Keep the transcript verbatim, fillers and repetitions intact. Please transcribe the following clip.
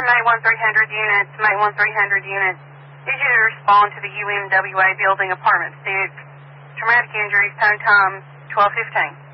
May one three hundred units, May one three hundred units. Need you to respond to the U M W A building apartment six. Traumatic injuries, tone time twelve fifteen.